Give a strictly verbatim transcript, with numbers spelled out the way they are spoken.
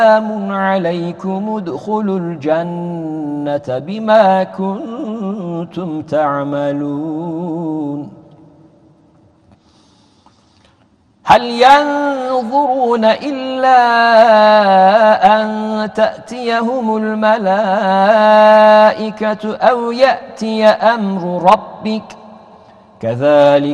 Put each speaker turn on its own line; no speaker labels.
سلام عليكم ادخلوا الجنة بما كنتم تعملون هل ينظرون إلا أن تأتيهم الملائكة أو يأتي أمر ربك كذلك